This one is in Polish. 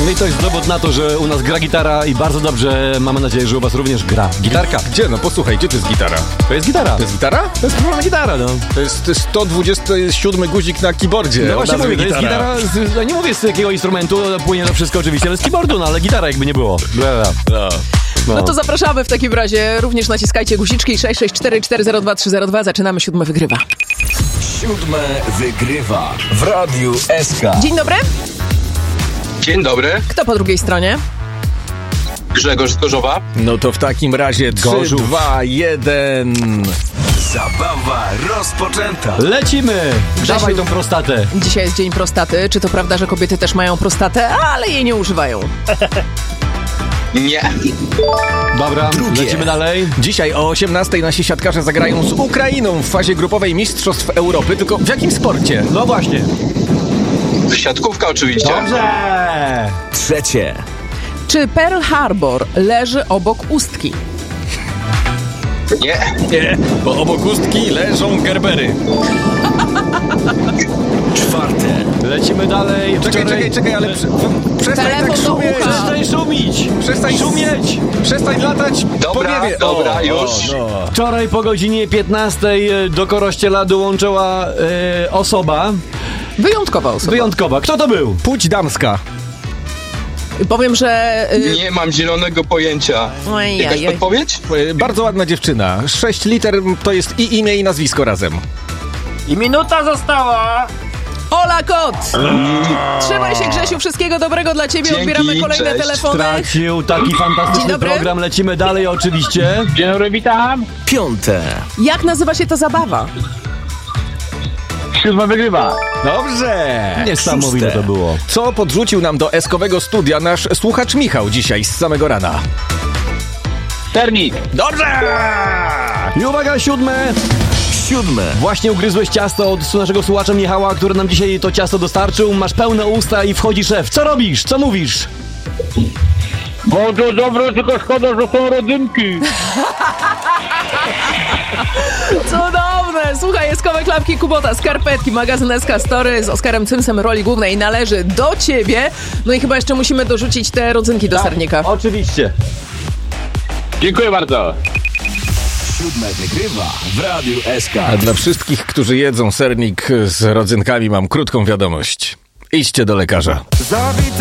No i to jest dowód na to, że u nas gra gitara i bardzo dobrze, mamy nadzieję, że u was również gra gitarka. Gdzie? No posłuchaj, gdzie to jest gitara? To jest gitara. To jest gitara? To jest normalna gitara, no. To jest 127 guzik na keyboardzie. No właśnie mówię, to jest gitara, no nie mówię z jakiego instrumentu, płynie to wszystko oczywiście, ale z keyboardu, no ale gitara jakby nie było. No to zapraszamy w takim razie. Również naciskajcie guziczki 664402302. Zaczynamy. 7 wygrywa. 7 wygrywa w Radiu SK. Dzień dobry. Dzień dobry, Kto po drugiej stronie? Grzegorz z Gorzowa. No to w takim razie 3, Gorzów. 2, 1. Zabawa rozpoczęta. Lecimy! Grzesiu. Dawaj tą prostatę. Dzisiaj jest dzień prostaty. Czy to prawda, że kobiety też mają prostatę, ale jej nie używają? Nie. Dobra, lecimy dalej. Dzisiaj o 18:00 nasi siatkarze zagrają z Ukrainą w fazie grupowej Mistrzostw Europy, tylko w jakim sporcie? No właśnie. Siatkówka oczywiście. Dobrze! Trzecie. Czy Pearl Harbor leży obok Ustki? Nie. Nie, bo obok Ustki leżą Gerbery. Czwarte. Lecimy dalej. Czekaj, ale przestań Telefon tak do szumieć. ucha. Przestań szumić! Przestań szumieć! Przestań latać po Dobra, niebie. dobra, już. Wczoraj po godzinie 15 do Korościela dołączyła osoba Wyjątkowa osoba. wyjątkowa. Kto to był? Płeć damska. Powiem, że... Nie mam zielonego pojęcia. Ojej, Jakaś ojej. podpowiedź? Bardzo ładna dziewczyna. 6 liter to jest i imię, i nazwisko razem. I minuta została! Ola Kot! Trzymaj się, Grzesiu, wszystkiego dobrego dla ciebie. Dzięki, Odbieramy kolejne cześć. telefony. Tracił taki Dzień fantastyczny dobry. program. Lecimy dalej oczywiście. Dzień dobry, witam. Piąte. Jak nazywa się ta zabawa? 7 wygrywa. Dobrze. Niesamowite Szóste. to było. Co podrzucił nam do eskowego studia nasz słuchacz Michał dzisiaj z samego rana? Sernik. Dobrze! I uwaga, 7. 7. Właśnie ugryzłeś ciasto od naszego słuchacza Michała, który nam dzisiaj to ciasto dostarczył. Masz pełne usta i wchodzi szef. Co robisz? Co mówisz? Bardzo dobre, tylko szkoda, że są rodzynki. Cudowne! Słuchaj, jeskowe klapki Kubota, skarpetki, magazyn SK Story z Oskarem Cymsem roli głównej należy do ciebie. No i chyba jeszcze musimy dorzucić te rodzynki do sernika. Oczywiście. Dziękuję bardzo. 7 wygrywa w Radiu SK. A dla wszystkich, którzy jedzą sernik z rodzynkami, mam krótką wiadomość. Idźcie do lekarza.